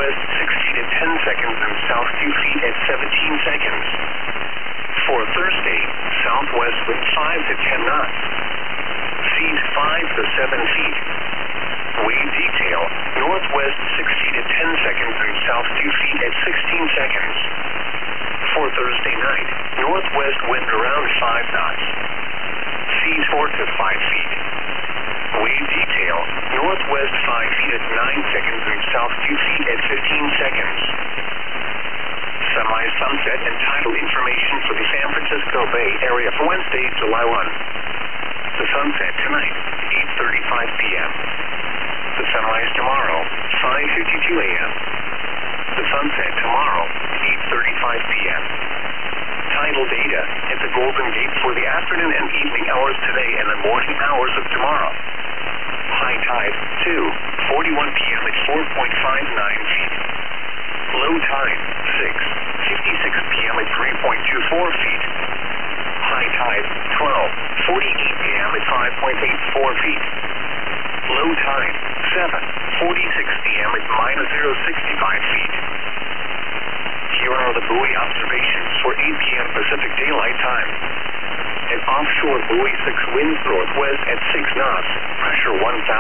northwest 6 feet at 10 seconds and south 2 feet at 17 seconds. For Thursday, southwest wind 5 to 10 knots. Seas 5 to 7 feet. Wave detail, northwest 6 feet at 10 seconds and south 2 feet at 16 seconds. For Thursday night, northwest wind around 5 knots. Seas 4 to 5 feet. Wave detail, northwest 5 feet at 9 seconds and south 2 feet at 15 seconds. Semi-sunset and tidal information for the San Francisco Bay Area for Wednesday, July 1. The sunset tonight, 8:35 p.m. The sunrise tomorrow, 5:52 a.m. The sunset tomorrow, 8:35 p.m. Tidal data at the Golden Gate for the afternoon and evening hours today and the morning hours of tomorrow. High tide, 2:41 p.m. at 4.59 feet. Low tide, 6:56 p.m. at 3.24 feet. High tide, 12:48 p.m. at 5.84 feet. Low tide, 7:46 p.m. at -0.65 feet. Here are the buoy observations for 8 p.m. Pacific Daylight Time. An offshore buoy 6 winds northwest at 6 knots, pressure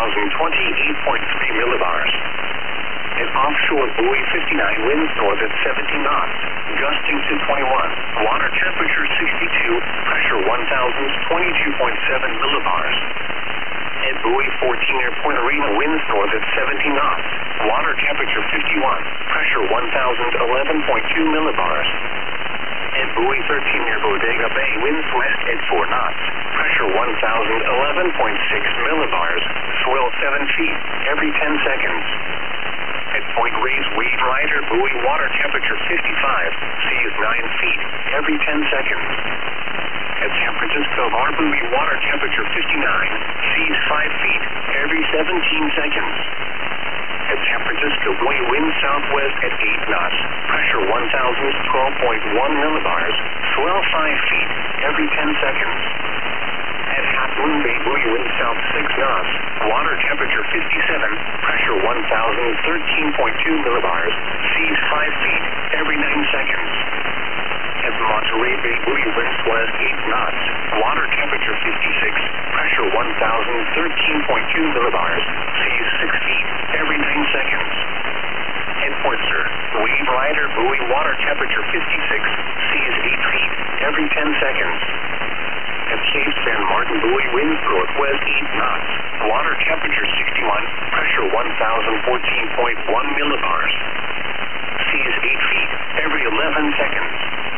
1,028.3 millibars. An offshore buoy 59 winds north at 70 knots, gusting to 21, water temperature 62, pressure 1,022.7 millibars. At buoy 14 near Point Arena winds north at 70 knots, water temperature 51, pressure 1,011.2 millibars. At buoy 13 near Bodega Bay winds west at 4 knots, pressure 1,011.6 millibars, swell 7 feet every 10 seconds. At Point Reyes Wade Rider buoy water temperature 55, seas 9 feet every 10 seconds. At San Francisco Bar buoy water temperature 59, seas 5 feet every 17 seconds. At San Francisco buoy wind southwest at 8 knots, pressure 1,012.1 millibars, swell 5 feet every 10 seconds. At Half Moon Bay buoy wind south 6 knots, water temperature 57, pressure 1,013.2 millibars, seas 5 feet every 9 seconds. At Monterey Bay buoy winds west 8 knots, water temperature 56, pressure 1,013.2 millibars, seas 6 feet every 9 seconds. At Point Sur, Wade Rider buoy water temperature 56, seas 8 feet every 10 seconds. At Cape San Martin buoy winds northwest 8 knots, water temperature 61, pressure 1,014.1 millibars. Seas 8 feet every 11 seconds.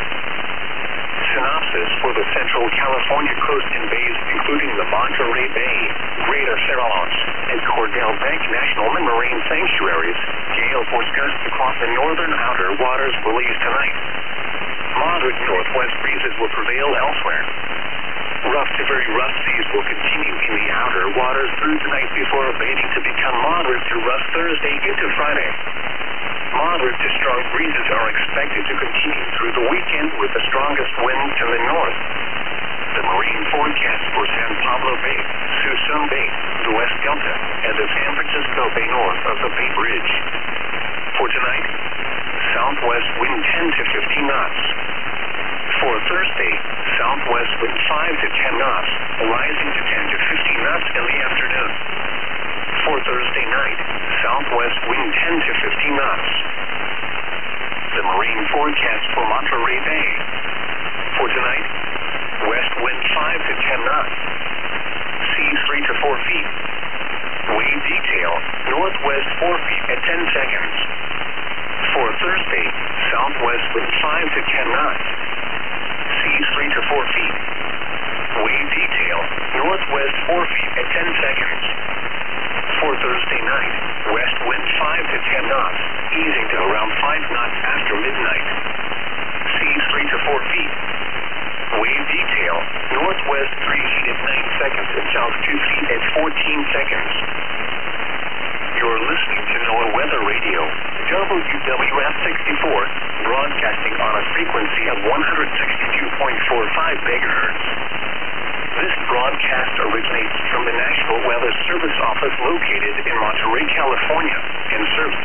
Synopsis for the Central California coast and bays, including the Monterey Bay, Greater Farallones, and Cordell Bank National Marine Sanctuaries. Gale force gusts across the northern outer waters will ease tonight. Moderate northwest breezes will prevail elsewhere. Rough to very rough seas will continue in the outer waters through tonight before abating to become moderate to rough Thursday into Friday. Moderate to strong breezes are expected to continue through the weekend with the strongest winds to the north. The marine forecast for San Pablo Bay, Suisun Bay, the West Delta, and the San Francisco Bay north of the Bay Bridge. For tonight, southwest wind 10 to 15 knots. For Thursday, southwest wind 5 to 10 knots, rising to 10 to 15 knots in the afternoon. For Thursday night, southwest wind 10 to 15 knots. The marine forecast for Monterey Bay. For tonight, west wind 5 to 10 knots. Seas 3 to 4 feet. Wave detail, northwest 4 feet at 10 seconds. For Thursday, southwest wind 5 to 10 knots. Seas 3 to 4 feet. Wave detail, northwest 4 feet at 10 seconds. For Thursday night, west wind 5 to 10 knots, easing to around 5 knots after midnight. Seas 3 to 4 feet. Wave detail, northwest 3 feet at 9 seconds and south 2 feet at 14 seconds. You're listening to NOAA Weather Radio, WWF 64, broadcasting on a frequency of 162.45 megahertz. This broadcast originates from the National Weather Service Office located in Monterey, California, and serves